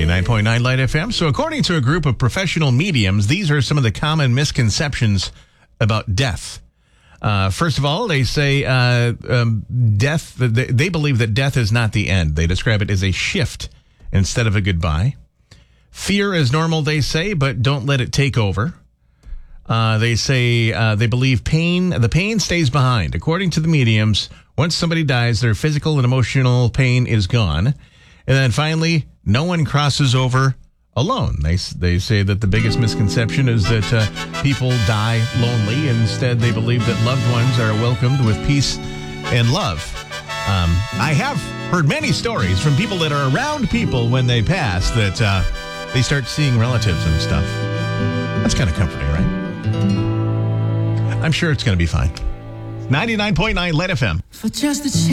99.9 Light FM. So according to a group of professional mediums, these are some of the common misconceptions about death. First of all, they say death. They believe that death is not the end. They describe it as a shift instead of a goodbye. Fear is normal, they say, but don't let it take over. They say they believe the pain stays behind. According to the mediums, once somebody dies, their physical and emotional pain is gone. And then finally, no one crosses over alone. They say that the biggest misconception is that people die lonely. Instead, they believe that loved ones are welcomed with peace and love. I have heard many stories from people that are around people when they pass that they start seeing relatives and stuff. That's kind of comforting, right? I'm sure it's going to be fine. 99.9 Light FM. For just a